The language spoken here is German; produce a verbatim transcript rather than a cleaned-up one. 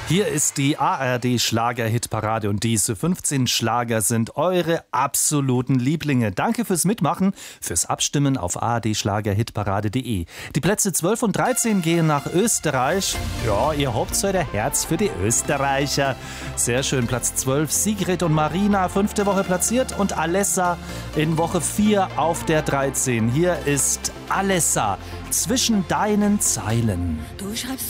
Hier ist die A R D-Schlager-Hitparade und diese fünfzehn Schlager sind eure absoluten Lieblinge. Danke fürs Mitmachen, fürs Abstimmen auf a r d schlager hitparade punkt de. Die Plätze zwölf und dreizehn gehen nach Österreich. Ja, ihr habt so der Herz für die Österreicher. Sehr schön, Platz zwölf, Sigrid und Marina, fünfte Woche platziert und Alessa in Woche vier auf der dreizehn. Hier ist Alessa, zwischen deinen Zeilen. Du schreibst